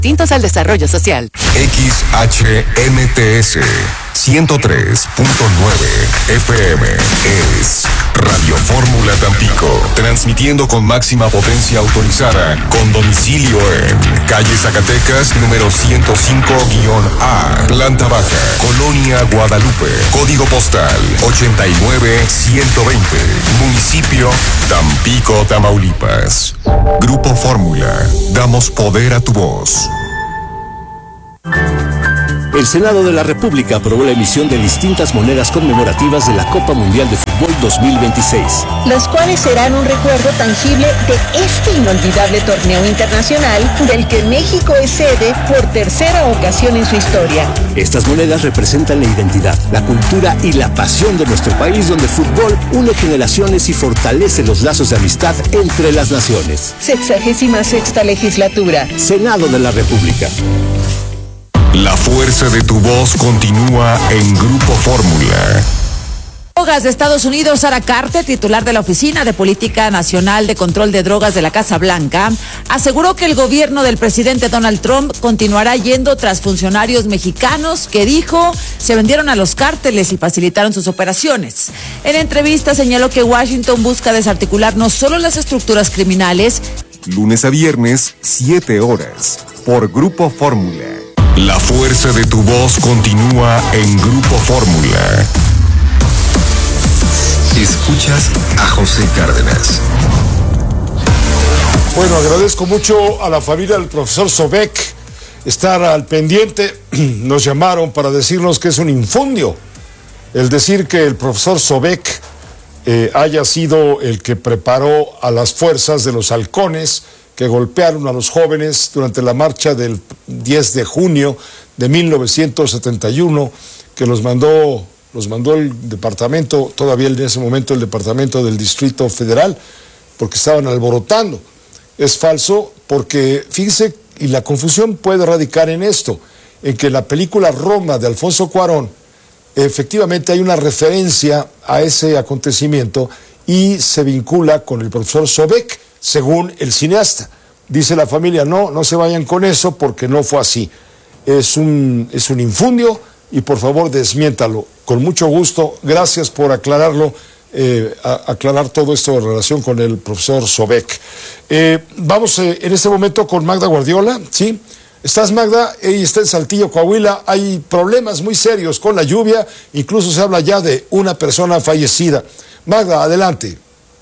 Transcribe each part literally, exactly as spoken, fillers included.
distintos al desarrollo social. X H M T S ciento tres punto nueve F M es Radio Fórmula Tampico, transmitiendo con máxima potencia autorizada, con domicilio en calle Zacatecas, número ciento cinco A, planta baja, Colonia Guadalupe, código postal ochenta y nueve ciento veinte, municipio Tampico, Tamaulipas. Grupo Fórmula, damos poder a tu voz. El Senado de la República aprobó la emisión de distintas monedas conmemorativas de la Copa Mundial de Fútbol dos mil veintiséis. Las cuales serán un recuerdo tangible de este inolvidable torneo internacional del que México es sede por tercera ocasión en su historia. Estas monedas representan la identidad, la cultura y la pasión de nuestro país, donde el fútbol une generaciones y fortalece los lazos de amistad entre las naciones. Sexagésima sexta legislatura. Senado de la República. La fuerza de tu voz continúa en Grupo Fórmula. Drogas de Estados Unidos, Sara Carter, titular de la Oficina de Política Nacional de Control de Drogas de la Casa Blanca, aseguró que el gobierno del presidente Donald Trump continuará yendo tras funcionarios mexicanos que, dijo, se vendieron a los cárteles y facilitaron sus operaciones. En entrevista señaló que Washington busca desarticular no solo las estructuras criminales. Lunes a viernes, siete horas, por Grupo Fórmula. La fuerza de tu voz continúa en Grupo Fórmula. Escuchas a José Cárdenas. Bueno, agradezco mucho a la familia del profesor Sobek estar al pendiente. Nos llamaron para decirnos que es un infundio el decir que el profesor Sobek eh, haya sido el que preparó a las fuerzas de los halcones que golpearon a los jóvenes durante la marcha del diez de junio de mil novecientos setenta y uno, que los mandó, los mandó el departamento, todavía en ese momento el departamento del Distrito Federal, porque estaban alborotando. Es falso porque, fíjense, y la confusión puede radicar en esto, en que la película Roma de Alfonso Cuarón, efectivamente hay una referencia a ese acontecimiento y se vincula con el profesor Sobek, según el cineasta. Dice la familia, no, no se vayan con eso porque no fue así. Es un, es un infundio y por favor desmiéntalo. Con mucho gusto, gracias por aclararlo, eh, a, aclarar todo esto en relación con el profesor Sobek. Eh, vamos eh, en este momento con Magda Guardiola, ¿sí? ¿Estás, Magda? Ella está en Saltillo, Coahuila. Hay problemas muy serios con la lluvia, incluso se habla ya de una persona fallecida. Magda, adelante.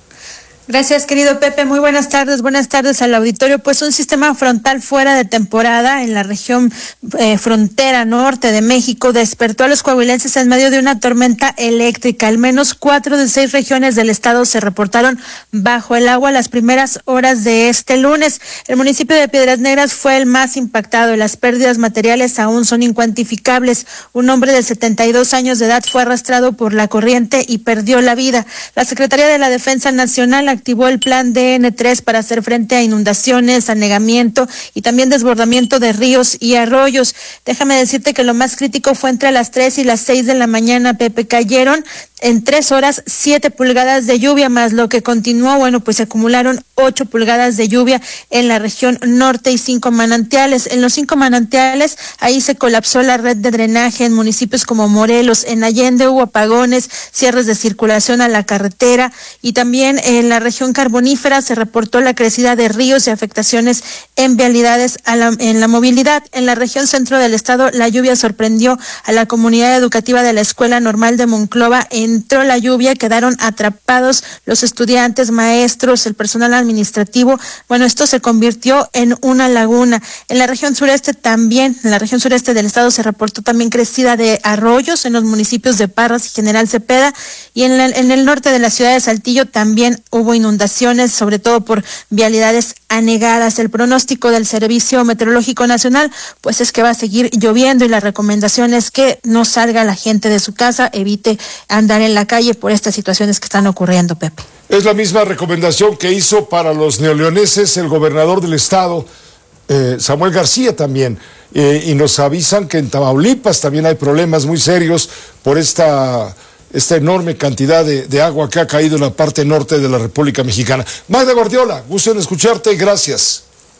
Gracias, querido Pepe. Muy buenas tardes. Buenas tardes al auditorio. Pues un sistema frontal fuera de temporada en la región eh, frontera norte de México despertó a los coahuilenses en medio de una tormenta eléctrica. Al menos cuatro de seis regiones del estado se reportaron bajo el agua las primeras horas de este lunes. El municipio de Piedras Negras fue el más impactado. Las pérdidas materiales aún son incuantificables. Un hombre de setenta y dos años de edad fue arrastrado por la corriente y perdió la vida. La Secretaría de la Defensa Nacional activó el plan D N tres para hacer frente a inundaciones, anegamiento y también desbordamiento de ríos y arroyos. Déjame decirte que lo más crítico fue entre las tres y las seis de la mañana, Pepe. Cayeron en tres horas siete pulgadas de lluvia, más lo que continuó, bueno, pues se acumularon ocho pulgadas de lluvia en la región norte y cinco manantiales. En los cinco manantiales, ahí se colapsó la red de drenaje en municipios como Morelos. En Allende hubo apagones, cierres de circulación a la carretera y también en la región carbonífera se reportó la crecida de ríos y afectaciones en vialidades a la, en la movilidad. En la región centro del estado, la lluvia sorprendió a la comunidad educativa de la Escuela Normal de Monclova. Entró la lluvia, quedaron atrapados los estudiantes, maestros, el personal administrativo. Bueno, esto se convirtió en una laguna. En la región sureste también, en la región sureste del estado se reportó también crecida de arroyos en los municipios de Parras y General Cepeda, y en, la, en el norte de la ciudad de Saltillo también hubo inundaciones, sobre todo por vialidades anegadas. El pronóstico del Servicio Meteorológico Nacional, pues es que va a seguir lloviendo y la recomendación es que no salga la gente de su casa, evite andar en la calle por estas situaciones que están ocurriendo, Pepe. Es la misma recomendación que hizo para los neoleoneses el gobernador del estado, eh, Samuel García también, eh, y nos avisan que en Tamaulipas también hay problemas muy serios por esta... esta enorme cantidad de, de agua que ha caído en la parte norte de la República Mexicana. Magda Guardiola, gusto en escucharte, gracias.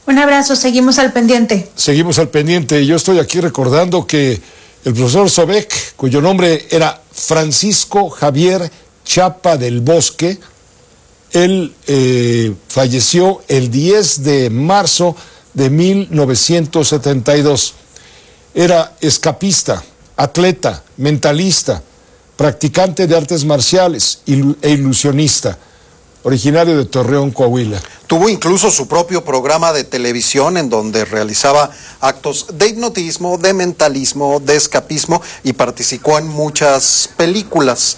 Un abrazo, seguimos al pendiente. Seguimos al pendiente. Yo estoy aquí recordando que el profesor Sobek, cuyo nombre era Francisco Javier Chapa del Bosque, él eh, falleció el diez de marzo de mil novecientos setenta y dos. Era escapista, atleta, mentalista, practicante de artes marciales e ilusionista, originario de Torreón, Coahuila. Tuvo incluso su propio programa de televisión en donde realizaba actos de hipnotismo, de mentalismo, de escapismo y participó en muchas películas.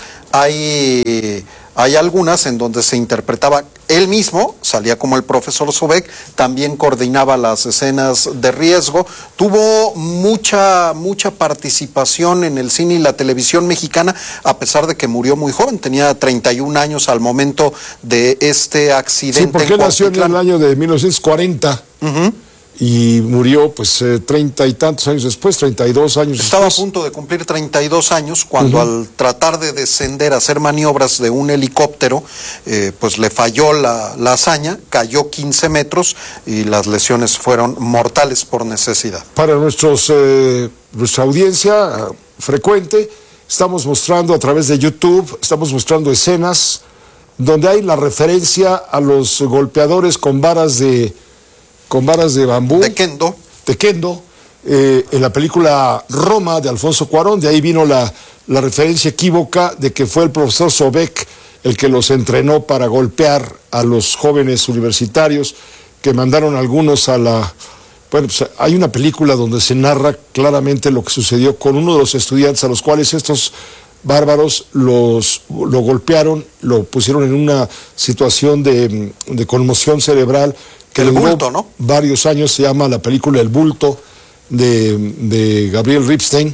Hay, hay algunas en donde se interpretaba él mismo, salía como el profesor Sobek, también coordinaba las escenas de riesgo, tuvo mucha, mucha participación en el cine y la televisión mexicana, a pesar de que murió muy joven, tenía treinta y un años al momento de este accidente. Sí, porque nació en el año de mil novecientos cuarenta. Uh-huh. Y murió pues eh, treinta y tantos años después, treinta y dos años Estaba después. a punto de cumplir treinta y dos años cuando uh-huh. al tratar de descender, hacer maniobras de un helicóptero, eh, pues le falló la, la hazaña, cayó quince metros y las lesiones fueron mortales por necesidad. Para nuestros, eh, nuestra audiencia uh, frecuente, estamos mostrando a través de YouTube, estamos mostrando escenas donde hay la referencia a los golpeadores con varas de... con varas de bambú. De kendo. De kendo, eh, en la película Roma de Alfonso Cuarón, de ahí vino la, la referencia equívoca de que fue el profesor Sobek el que los entrenó para golpear a los jóvenes universitarios, que mandaron algunos a la... Bueno, pues hay una película donde se narra claramente lo que sucedió con uno de los estudiantes a los cuales estos bárbaros los, lo golpearon, lo pusieron en una situación de, de conmoción cerebral, que el bulto, ¿no? Varios años. Se llama la película El Bulto, de, de Gabriel Ripstein.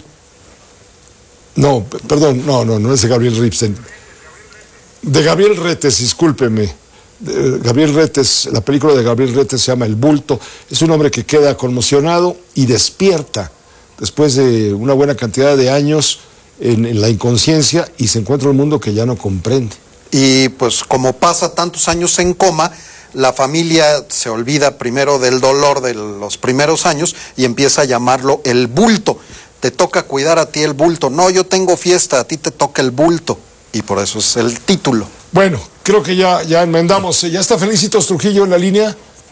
No, perdón, no, no, no es de Gabriel Ripstein. De Gabriel Retes, discúlpeme. De Gabriel Retes, la película de Gabriel Retes se llama El Bulto. Es un hombre que queda conmocionado y despierta después de una buena cantidad de años en, en la inconsciencia y se encuentra un mundo que ya no comprende. Y pues como pasa tantos años en coma, la familia se olvida primero del dolor de los primeros años y empieza a llamarlo el bulto. Te toca cuidar a ti el bulto. No, yo tengo fiesta, a ti te toca el bulto. Y por eso es el título. Bueno, creo que ya, ya enmendamos. ¿Ya está Felicitos Trujillo en la línea?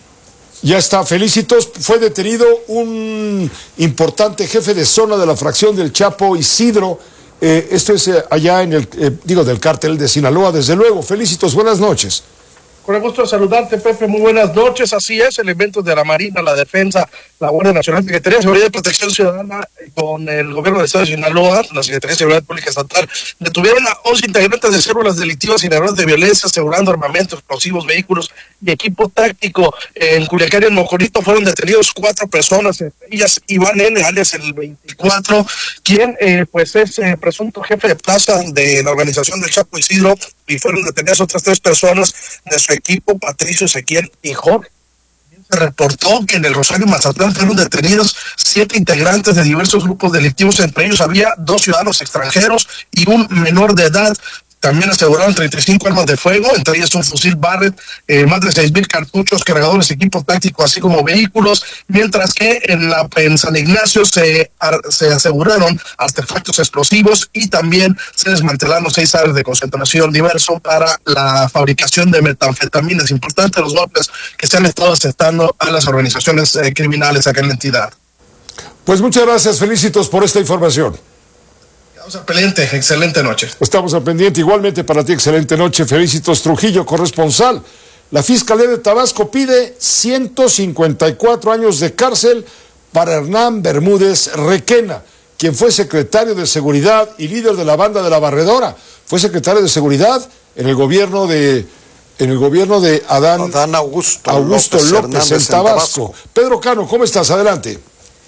Ya está Felicitos. Fue detenido un importante jefe de zona de la fracción del Chapo, Isidro. Eh, esto es eh, allá en el, eh, digo, del cártel de Sinaloa, desde luego. Felicitos, buenas noches. Con el gusto de saludarte, Pepe, muy buenas noches. Así es, elementos de la Marina, la Defensa, la Guardia Nacional, Secretaría de Seguridad y Protección Ciudadana, con el gobierno del Estado de Sinaloa, la Secretaría de Seguridad Pública Estatal, detuvieron a once integrantes de células delictivas y errores de violencia, asegurando armamento, explosivos, vehículos y equipo táctico. En Culiacán y en Mocorito fueron detenidos cuatro personas, entre ellas Iván N., alias el veinticuatro, quien eh, pues es eh, presunto jefe de plaza de la organización del Chapo Isidro, y fueron detenidas otras tres personas de su equipo, Patricio, Ezequiel y Jorge. Se reportó que en el Rosario Mazatlán fueron detenidos siete integrantes de diversos grupos delictivos, entre ellos había dos ciudadanos extranjeros y un menor de edad. También aseguraron treinta y cinco armas de fuego, entre ellas un fusil Barrett, eh, más de seis mil cartuchos, cargadores, equipo táctico, así como vehículos, mientras que en, la, en San Ignacio se, se aseguraron artefactos explosivos y también se desmantelaron seis áreas de concentración diverso para la fabricación de metanfetaminas. Importantes los golpes que se han estado aceptando a las organizaciones eh, criminales acá en la entidad. Pues muchas gracias, Felicitos, por esta información. Estamos al pendiente, excelente noche. Estamos al pendiente, igualmente para ti, excelente noche. Felicitos Trujillo, corresponsal. La Fiscalía de Tabasco pide ciento cincuenta y cuatro años de cárcel para Hernán Bermúdez Requena, quien fue secretario de Seguridad y líder de la banda de La Barredora. Fue secretario de Seguridad en el gobierno de, en el gobierno de Adán, Adán Augusto, Augusto López, López en, Tabasco. en Tabasco. Pedro Cano, ¿cómo estás? Adelante.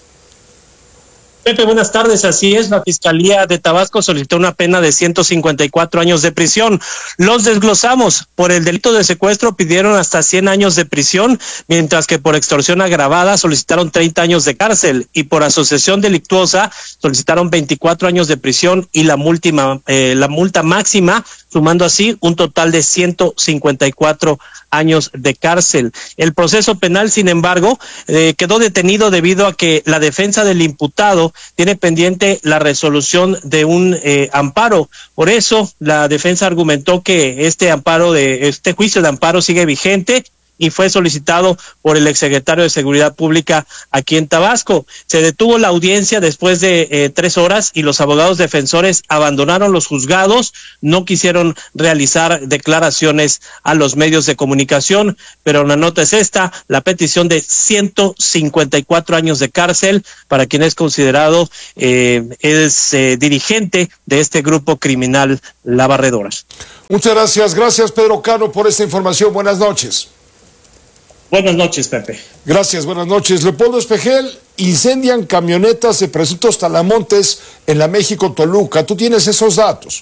Pepe, buenas tardes. Así es, la Fiscalía de Tabasco solicitó una pena de ciento cincuenta y cuatro años de prisión. Los desglosamos. Por el delito de secuestro pidieron hasta cien años de prisión, mientras que por extorsión agravada solicitaron treinta años de cárcel, y por asociación delictuosa solicitaron veinticuatro años de prisión y la, múltima, eh, la multa máxima sumando así un total de ciento cincuenta y cuatro años de cárcel. El proceso penal, sin embargo, eh, quedó detenido debido a que la defensa del imputado tiene pendiente la resolución de un eh, amparo. Por eso, la defensa argumentó que este amparo de este juicio de amparo sigue vigente y fue solicitado por el exsecretario de Seguridad Pública aquí en Tabasco. Se detuvo la audiencia después de eh, tres horas y los abogados defensores abandonaron los juzgados, no quisieron realizar declaraciones a los medios de comunicación, pero la nota es esta, la petición de ciento cincuenta y cuatro años de cárcel para quien es considerado eh, es eh, dirigente de este grupo criminal La Barredora. Muchas gracias, gracias Pedro Cano por esta información, buenas noches. Buenas noches, Pepe. Gracias, buenas noches. Leopoldo Espejel, incendian camionetas de presuntos talamontes en la México-Toluca. ¿Tú tienes esos datos?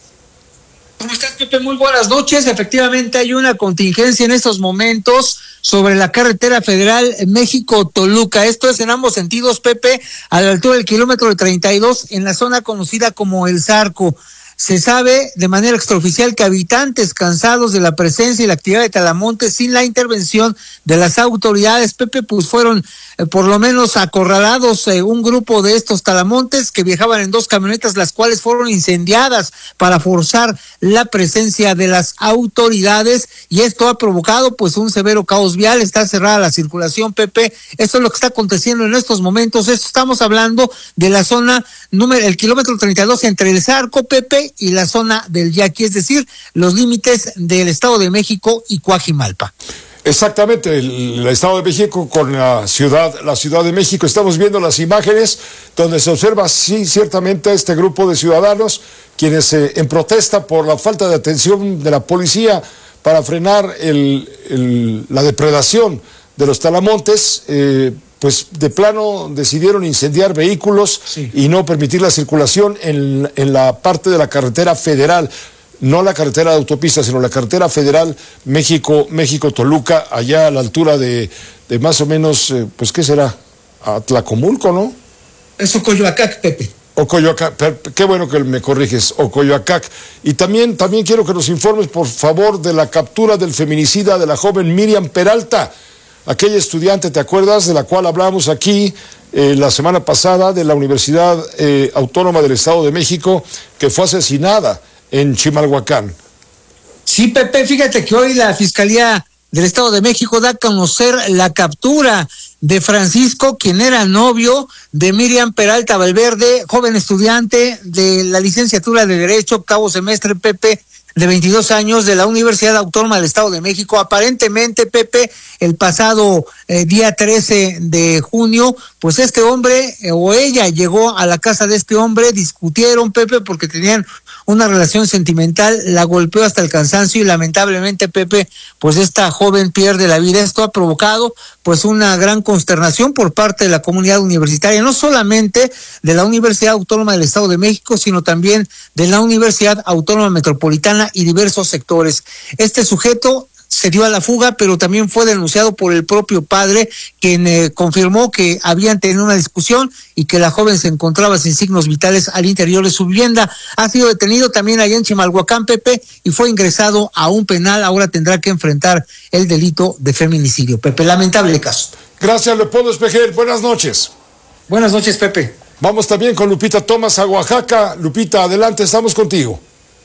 ¿Cómo estás, Pepe? Muy buenas noches. Efectivamente hay una contingencia en estos momentos sobre la carretera federal México-Toluca. Esto es en ambos sentidos, Pepe, a la altura del kilómetro treinta y dos, en la zona conocida como El Zarco. Se sabe de manera extraoficial que habitantes cansados de la presencia y la actividad de talamontes sin la intervención de las autoridades, Pepe, pues fueron eh, por lo menos acorralados eh, un grupo de estos talamontes que viajaban en dos camionetas, las cuales fueron incendiadas para forzar la presencia de las autoridades, y esto ha provocado pues un severo caos vial. Está cerrada la circulación, Pepe. Esto es lo que está aconteciendo en estos momentos. Esto estamos hablando de la zona número, el kilómetro treinta y dos entre El Zarco, Pepe, y la zona del Yaqui, es decir, los límites del Estado de México y Coajimalpa. Exactamente, el, el Estado de México con la ciudad, la Ciudad de México. Estamos viendo las imágenes donde se observa, sí, ciertamente este grupo de ciudadanos, quienes eh, en protesta por la falta de atención de la policía para frenar el, el, la depredación de los talamontes, eh, pues de plano decidieron incendiar vehículos, sí, y no permitir la circulación en, en la parte de la carretera federal, no la carretera de autopista, sino la carretera federal México, México-Toluca, allá a la altura de, de más o menos, eh, pues ¿qué será? Atlacomulco, ¿no? Es Ocoyoacac, Pepe. Ocoyoacac, qué bueno que me corriges, Ocoyoacac. Y también, también quiero que nos informes, por favor, de la captura del feminicida de la joven Miriam Peralta, aquella estudiante, ¿te acuerdas?, de la cual hablamos aquí eh, la semana pasada, de la Universidad eh, Autónoma del Estado de México, que fue asesinada en Chimalhuacán. Sí, Pepe, fíjate que hoy la Fiscalía del Estado de México da a conocer la captura de Francisco, quien era novio de Miriam Peralta Valverde, joven estudiante de la licenciatura de Derecho, octavo semestre, Pepe, de veintidós años, de la Universidad Autónoma del Estado de México. Aparentemente, Pepe, el pasado eh, día trece de junio, pues este hombre eh, o ella llegó a la casa de este hombre, discutieron, Pepe, porque tenían una relación sentimental, la golpeó hasta el cansancio y lamentablemente, Pepe, pues esta joven pierde la vida. Esto ha provocado pues una gran consternación por parte de la comunidad universitaria, no solamente de la Universidad Autónoma del Estado de México, sino también de la Universidad Autónoma Metropolitana y diversos sectores. Este sujeto se dio a la fuga, pero también fue denunciado por el propio padre, quien eh, confirmó que habían tenido una discusión y que la joven se encontraba sin signos vitales al interior de su vivienda. Ha sido detenido también allá en Chimalhuacán, Pepe, y fue ingresado a un penal. Ahora tendrá que enfrentar el delito de feminicidio, Pepe. Lamentable caso. Gracias, Leopoldo Espejel. Buenas noches. Buenas noches, Pepe. Vamos también con Lupita Thomas a Oaxaca. Lupita, adelante, estamos contigo.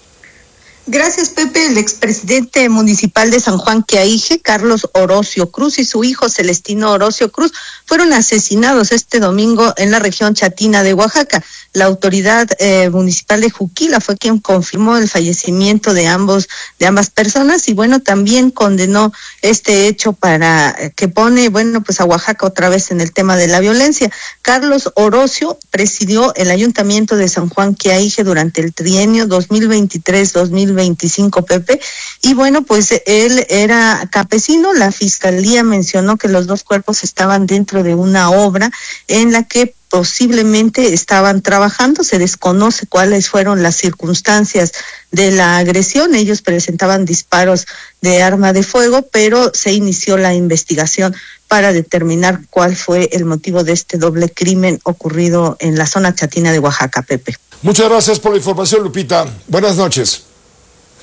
Gracias, Pepe. El expresidente municipal de San Juan Quiaije, Carlos Orocio Cruz, y su hijo Celestino Orocio Cruz fueron asesinados este domingo en la región chatina de Oaxaca. La autoridad eh, municipal de Juquila fue quien confirmó el fallecimiento de ambos, de ambas personas, y bueno, también condenó este hecho para eh, que pone, bueno, pues a Oaxaca otra vez en el tema de la violencia. Carlos Orocio presidió el ayuntamiento de San Juan Quiaije durante el trienio dos mil veintitrés dos mil veinticinco, Pepe, y bueno, pues él era campesino. La fiscalía mencionó que los dos cuerpos estaban dentro de una obra en la que posiblemente estaban trabajando. Se desconoce cuáles fueron las circunstancias de la agresión. Ellos presentaban disparos de arma de fuego, pero se inició la investigación para determinar cuál fue el motivo de este doble crimen ocurrido en la zona chatina de Oaxaca, Pepe. Muchas gracias por la información, Lupita. Buenas noches.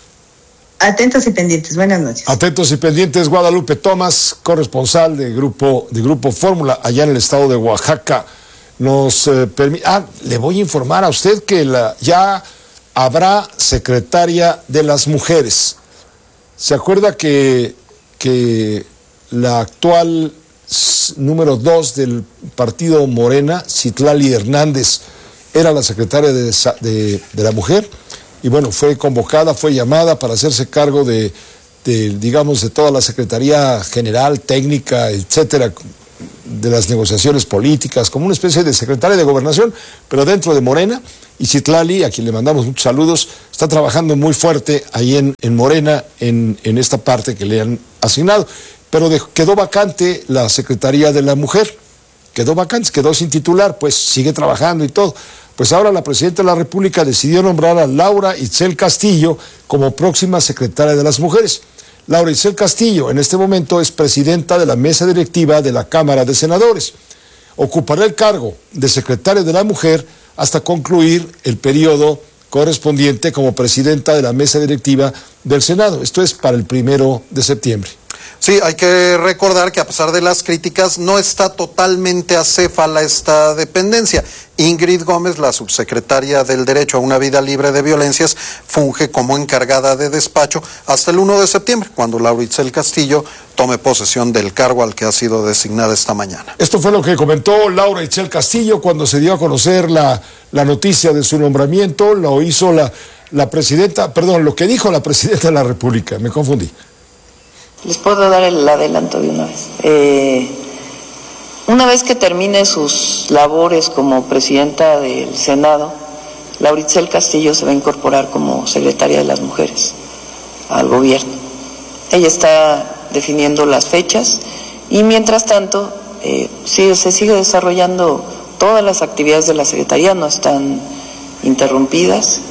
Atentos y pendientes, buenas noches. Atentos y pendientes, Guadalupe Tomás, corresponsal de Grupo, de Grupo Fórmula, allá en el estado de Oaxaca. Nos eh, permite. Ah, le voy a informar a usted que la, ya habrá secretaria de las mujeres. ¿Se acuerda que, que la actual número dos del partido Morena, Citlali Hernández, era la secretaria de, de, de la mujer? Y bueno, fue convocada, fue llamada para hacerse cargo de, de, digamos, de toda la Secretaría General, Técnica, etcétera, de las negociaciones políticas, como una especie de secretaria de Gobernación, pero dentro de Morena. Y Citlali, a quien le mandamos muchos saludos, está trabajando muy fuerte ahí en, en Morena, en, en esta parte que le han asignado. Pero de, quedó vacante la Secretaría de la Mujer, quedó vacante, quedó sin titular, pues sigue trabajando y todo. Pues ahora la Presidenta de la República decidió nombrar a Laura Itzel Castillo como próxima secretaria de las mujeres. Laura Itzel Castillo en este momento es presidenta de la mesa directiva de la Cámara de Senadores. Ocupará el cargo de secretaria de la mujer hasta concluir el periodo correspondiente como presidenta de la mesa directiva del Senado. Esto es para el primero de septiembre. Sí, hay que recordar que a pesar de las críticas no está totalmente acéfala esta dependencia. Ingrid Gómez, la subsecretaria del Derecho a una Vida Libre de Violencias, funge como encargada de despacho hasta el primero de septiembre, cuando Laura Itzel Castillo tome posesión del cargo al que ha sido designada esta mañana. Esto fue lo que comentó Laura Itzel Castillo cuando se dio a conocer la, la noticia de su nombramiento. Lo hizo la, la presidenta, perdón, lo que dijo la presidenta de la República, me confundí. Les puedo dar el adelanto de una vez. Eh, una vez que termine sus labores como presidenta del Senado, Laura Itzel Castillo se va a incorporar como secretaria de las mujeres al gobierno. Ella está definiendo las fechas y mientras tanto eh, sí, se sigue desarrollando todas las actividades de la Secretaría, no están interrumpidas.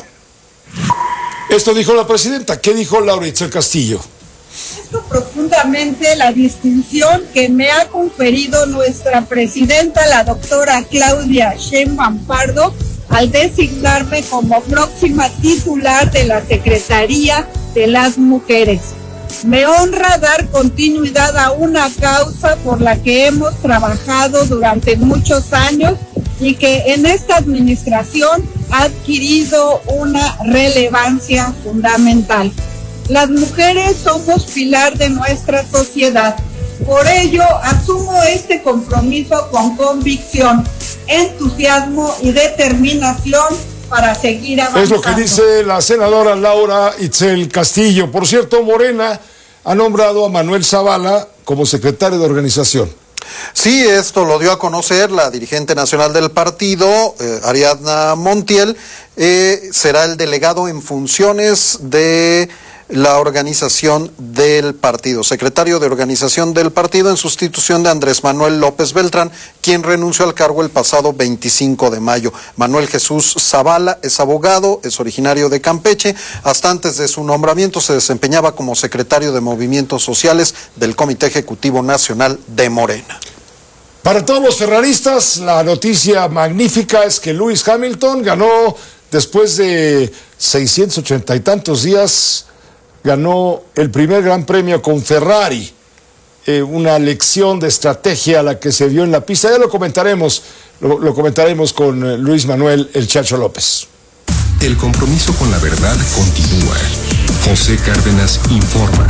Esto dijo la presidenta. ¿Qué dijo Laura Itzel Castillo? Profundamente la distinción que me ha conferido nuestra presidenta, la doctora Claudia Sheinbaum Pardo, al designarme como próxima titular de la Secretaría de las Mujeres. Me honra dar continuidad a una causa por la que hemos trabajado durante muchos años y que en esta administración ha adquirido una relevancia fundamental. Las mujeres somos pilar de nuestra sociedad. Por ello, asumo este compromiso con convicción, entusiasmo y determinación para seguir avanzando. Es lo que dice la senadora Laura Itzel Castillo. Por cierto, Morena ha nombrado a Manuel Zavala como secretario de organización. Sí, esto lo dio a conocer la dirigente nacional del partido, eh, Ariadna Montiel. Eh, será el delegado en funciones de la organización del partido, secretario de organización del partido en sustitución de Andrés Manuel López Beltrán, quien renunció al cargo el pasado veinticinco de mayo. Manuel Jesús Zavala es abogado, es originario de Campeche. Hasta antes de su nombramiento se desempeñaba como secretario de Movimientos Sociales del Comité Ejecutivo Nacional de Morena. Para todos los ferraristas, la noticia magnífica es que Lewis Hamilton ganó después de seiscientos ochenta y tantos días. Ganó el primer gran premio con Ferrari, eh, una lección de estrategia a la que se vio en la pista. Ya lo comentaremos, lo, lo comentaremos con eh, Luis Manuel El Chacho López. El compromiso con la verdad continúa. José Cárdenas informa.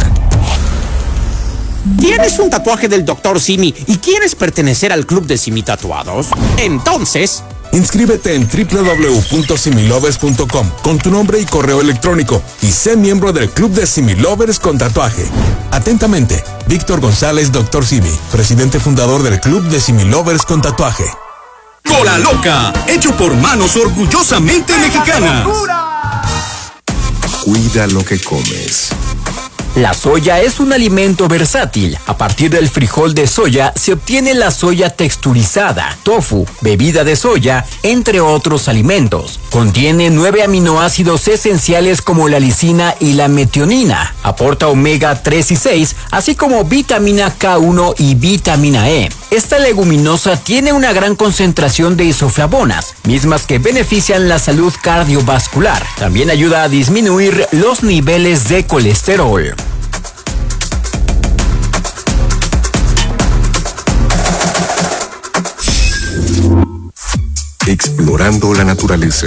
¿Tienes un tatuaje del doctor Simi y quieres pertenecer al club de Simi Tatuados? Entonces, inscríbete en doble u doble u doble u punto similovers punto com con tu nombre y correo electrónico y sé miembro del club de Similovers con tatuaje. Atentamente, Víctor González, doctor Simi, presidente fundador del club de Similovers con tatuaje. Cola Loca, hecho por manos orgullosamente mexicanas. Cuida lo que comes. La soya es un alimento versátil. A partir del frijol de soya se obtiene la soya texturizada, tofu, bebida de soya, entre otros alimentos. Contiene nueve aminoácidos esenciales como la lisina y la metionina. Aporta omega tres y seis, así como vitamina K uno y vitamina E. Esta leguminosa tiene una gran concentración de isoflavonas, mismas que benefician la salud cardiovascular. También ayuda a disminuir los niveles de colesterol. Explorando la naturaleza.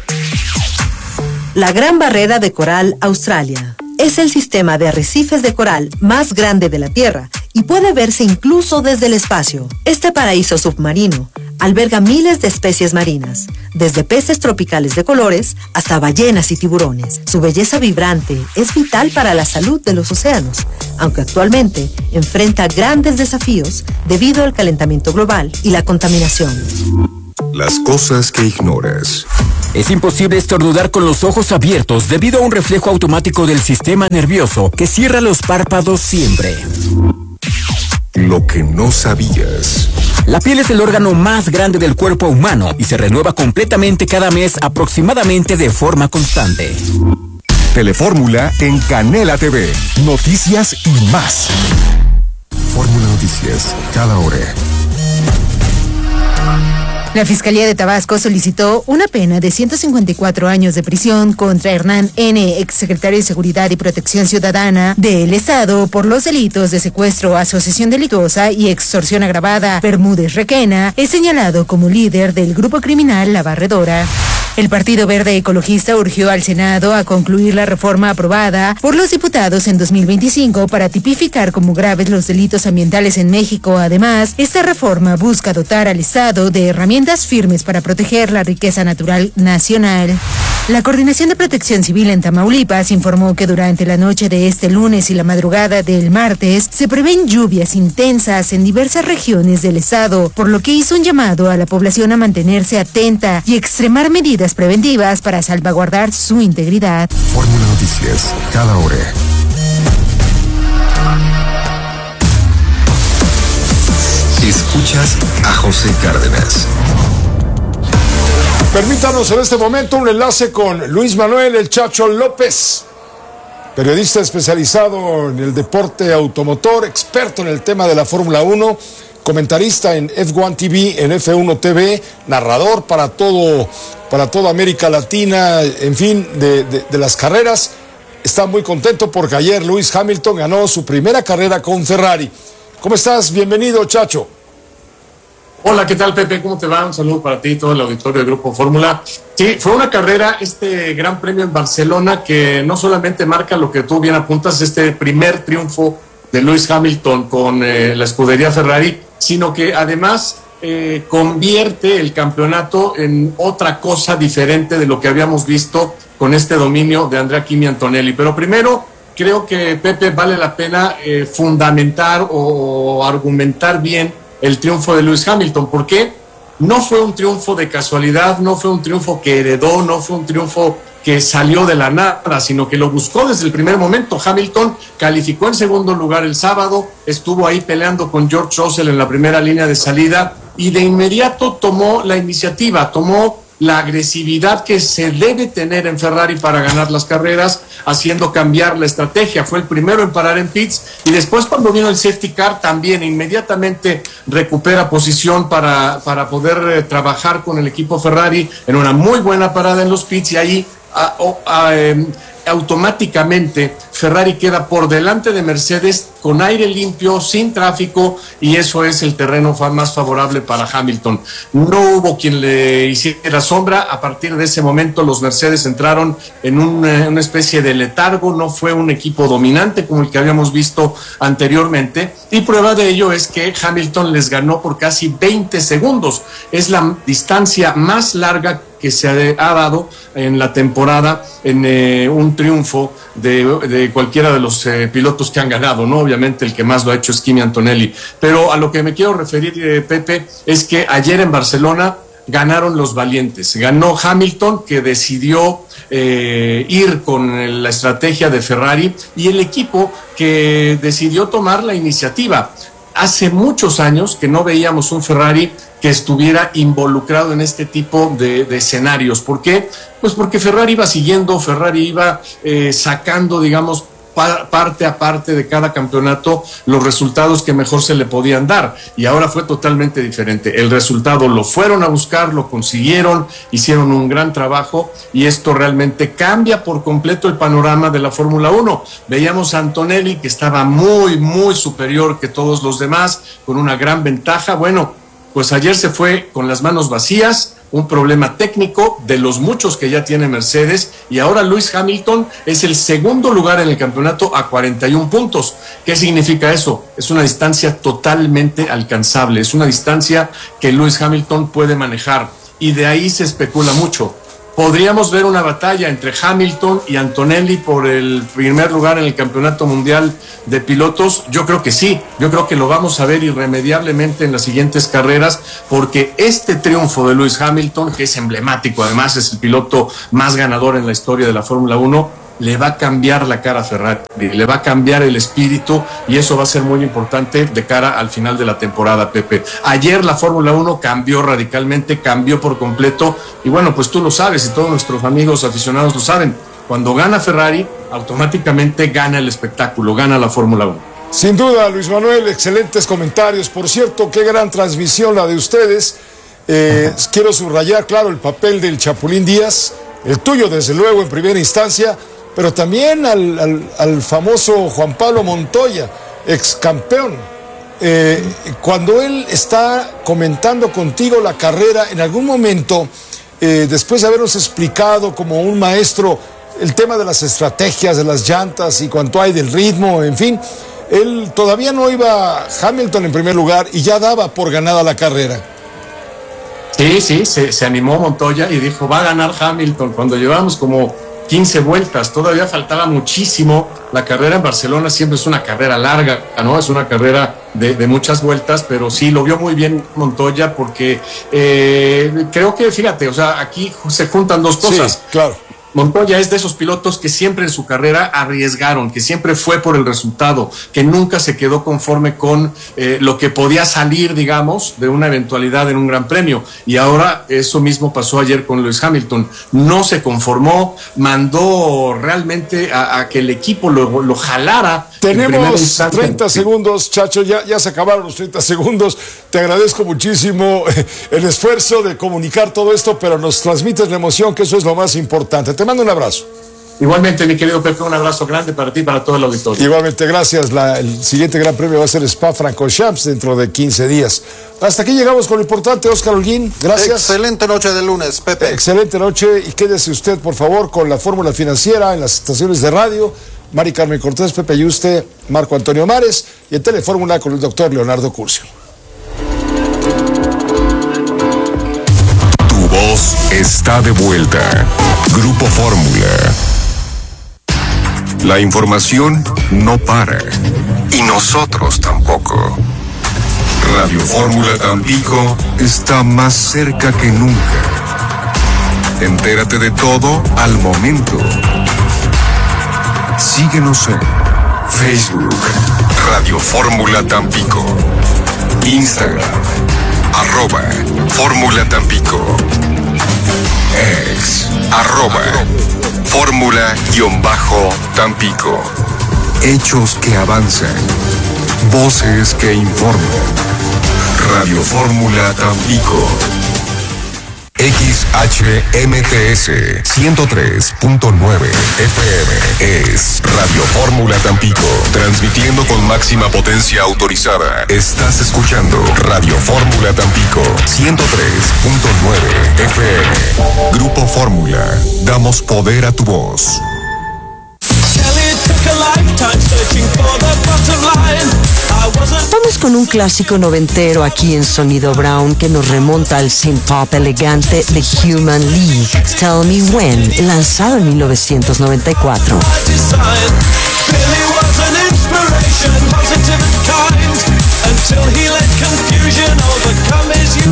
La Gran Barrera de Coral Australia es el sistema de arrecifes de coral más grande de la Tierra y puede verse incluso desde el espacio. Este paraíso submarino alberga miles de especies marinas, desde peces tropicales de colores hasta ballenas y tiburones. Su belleza vibrante es vital para la salud de los océanos, aunque actualmente enfrenta grandes desafíos debido al calentamiento global y la contaminación. Las cosas que ignoras. Es imposible estornudar con los ojos abiertos debido a un reflejo automático del sistema nervioso que cierra los párpados siempre. Lo que no sabías. La piel es el órgano más grande del cuerpo humano y se renueva completamente cada mes aproximadamente de forma constante. Telefórmula en Canela T V. Noticias y más. Fórmula Noticias, cada hora. La Fiscalía de Tabasco solicitó una pena de ciento cincuenta y cuatro años de prisión contra Hernán N., exsecretario de Seguridad y Protección Ciudadana del Estado, por los delitos de secuestro, asociación delictuosa y extorsión agravada. Bermúdez Requena es señalado como líder del grupo criminal La Barredora. El Partido Verde Ecologista urgió al Senado a concluir la reforma aprobada por los diputados en dos mil veinticinco para tipificar como graves los delitos ambientales en México. Además, esta reforma busca dotar al Estado de herramientas firmes para proteger la riqueza natural nacional. La Coordinación de Protección Civil en Tamaulipas informó que durante la noche de este lunes y la madrugada del martes se prevén lluvias intensas en diversas regiones del estado, por lo que hizo un llamado a la población a mantenerse atenta y extremar medidas preventivas para salvaguardar su integridad. Fórmula Noticias, cada hora. Escuchas a José Cárdenas. Permítanos en este momento un enlace con Luis Manuel El Chacho López, periodista especializado en el deporte automotor, experto en el tema de la Fórmula uno, comentarista en F uno T V, en F uno T V, narrador para todo, para toda América Latina, en fin, de, de, de las carreras. Está muy contento porque ayer Lewis Hamilton ganó su primera carrera con Ferrari. ¿Cómo estás? Bienvenido, Chacho. Hola, ¿qué tal, Pepe? ¿Cómo te va? Un saludo para ti y todo el auditorio del Grupo Fórmula. Sí, fue una carrera, este Gran Premio en Barcelona, que no solamente marca lo que tú bien apuntas, este primer triunfo de Lewis Hamilton con eh, la escudería Ferrari, sino que además eh, convierte el campeonato en otra cosa diferente de lo que habíamos visto con este dominio de Andrea Kimi Antonelli. Pero primero, creo que, Pepe, vale la pena eh, fundamentar o, o argumentar bien el triunfo de Lewis Hamilton, porque no fue un triunfo de casualidad, no fue un triunfo que heredó, no fue un triunfo que salió de la nada, sino que lo buscó desde el primer momento. Hamilton calificó en segundo lugar el sábado, estuvo ahí peleando con George Russell en la primera línea de salida y de inmediato tomó la iniciativa, tomó la agresividad que se debe tener en Ferrari para ganar las carreras, haciendo cambiar la estrategia. Fue el primero en parar en pits y después, cuando vino el safety car, también inmediatamente recupera posición para, para poder eh, trabajar con el equipo Ferrari en una muy buena parada en los pits, y ahí a, a, a, eh, automáticamente Ferrari queda por delante de Mercedes con aire limpio, sin tráfico, y eso es el terreno más favorable para Hamilton. No hubo quien le hiciera sombra. A partir de ese momento los Mercedes entraron en una, una especie de letargo, no fue un equipo dominante como el que habíamos visto anteriormente, y prueba de ello es que Hamilton les ganó por casi veinte segundos. Es la distancia más larga que se ha, ha dado en la temporada en eh, un triunfo de, de cualquiera de los eh, pilotos que han ganado, ¿no? Obviamente el que más lo ha hecho es Kimi Antonelli. Pero a lo que me quiero referir, eh, Pepe, es que ayer en Barcelona ganaron los valientes. Ganó Hamilton, que decidió eh, ir con la estrategia de Ferrari y el equipo que decidió tomar la iniciativa. Hace muchos años que no veíamos un Ferrari que estuviera involucrado en este tipo de, de escenarios. ¿Por qué? Pues porque Ferrari iba siguiendo, Ferrari iba eh, sacando, digamos, pa- parte a parte de cada campeonato los resultados que mejor se le podían dar. Y ahora fue totalmente diferente. El resultado lo fueron a buscar, lo consiguieron, hicieron un gran trabajo y esto realmente cambia por completo el panorama de la Fórmula uno. Veíamos a Antonelli, que estaba muy, muy superior que todos los demás, con una gran ventaja. Bueno, pues ayer se fue con las manos vacías, un problema técnico de los muchos que ya tiene Mercedes, y ahora Lewis Hamilton es el segundo lugar en el campeonato a cuarenta y un puntos. ¿Qué significa eso? Es una distancia totalmente alcanzable, es una distancia que Lewis Hamilton puede manejar, y de ahí se especula mucho. ¿Podríamos ver una batalla entre Hamilton y Antonelli por el primer lugar en el Campeonato Mundial de Pilotos? Yo creo que sí, yo creo que lo vamos a ver irremediablemente en las siguientes carreras, porque este triunfo de Lewis Hamilton, que es emblemático, además es el piloto más ganador en la historia de la Fórmula uno, le va a cambiar la cara a Ferrari, le va a cambiar el espíritu, y eso va a ser muy importante de cara al final de la temporada, Pepe. Ayer la Fórmula uno cambió radicalmente, cambió por completo, y bueno, pues tú lo sabes y todos nuestros amigos aficionados lo saben, cuando gana Ferrari, automáticamente gana el espectáculo, gana la Fórmula uno. Sin duda, Luis Manuel, excelentes comentarios. Por cierto, qué gran transmisión la de ustedes. Eh, quiero subrayar, claro, el papel del Chapulín Díaz, el tuyo desde luego en primera instancia, pero también al, al, al famoso Juan Pablo Montoya, ex campeón. Eh, cuando él está comentando contigo la carrera, en algún momento, eh, después de habernos explicado como un maestro el tema de las estrategias, de las llantas y cuánto hay del ritmo, en fin, él todavía no iba Hamilton en primer lugar y ya daba por ganada la carrera. Sí, sí, se, se animó Montoya y dijo, va a ganar Hamilton, cuando llevamos como quince vueltas, todavía faltaba muchísimo. La carrera en Barcelona siempre es una carrera larga, ¿no? Es una carrera de, de muchas vueltas, pero sí, lo vio muy bien Montoya, porque eh, creo que, fíjate, o sea, aquí se juntan dos cosas. Sí, claro. Montoya es de esos pilotos que siempre en su carrera arriesgaron, que siempre fue por el resultado, que nunca se quedó conforme con eh, lo que podía salir, digamos, de una eventualidad en un gran premio. Y ahora eso mismo pasó ayer con Lewis Hamilton. No se conformó, mandó realmente a, a que el equipo lo, lo jalara. Tenemos treinta segundos, Chacho, ya, ya se acabaron los treinta segundos. Te agradezco muchísimo el esfuerzo de comunicar todo esto, pero nos transmites la emoción, que eso es lo más importante. Te mando un abrazo. Igualmente, mi querido Pepe, un abrazo grande para ti y para todo el auditorio. Igualmente, gracias. La, el siguiente gran premio va a ser Spa-Francorchamps dentro de quince días. Hasta aquí llegamos con lo importante, Óscar Holguín. Gracias. Excelente noche de lunes, Pepe. Excelente noche, y quédese usted, por favor, con la fórmula financiera en las estaciones de radio. Mari Carmen Cortés, Pepe Yuste, Marco Antonio Mares, y en Telefórmula con el doctor Leonardo Curcio. Tu voz está de vuelta. Grupo Fórmula. La información no para. Y nosotros tampoco. Radio Fórmula Tampico está más cerca que nunca. Entérate de todo al momento. Síguenos en Facebook, Radio Fórmula Tampico, Instagram, arroba Fórmula Tampico, ex, arroba Fórmula-Tampico. Hechos que avanzan, voces que informan. Radio Fórmula Tampico. X H M T S ciento tres punto nueve F M es Radio Fórmula Tampico, transmitiendo con máxima potencia autorizada. Estás escuchando Radio Fórmula Tampico ciento tres punto nueve F M. Grupo Fórmula, damos poder a tu voz. Vamos con un clásico noventero aquí en Sonido Brown que nos remonta al synth pop elegante de Human League, Tell Me When, lanzado en mil novecientos noventa y cuatro.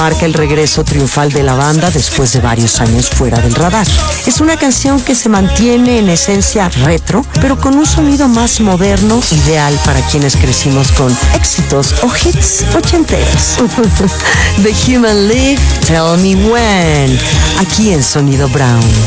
marca el regreso triunfal de la banda después de varios años fuera del radar. Es una canción que se mantiene en esencia retro, pero con un sonido más moderno, ideal para quienes crecimos con éxitos o hits ochenteros. The Human League, Tell Me When, aquí en Sonido Brown.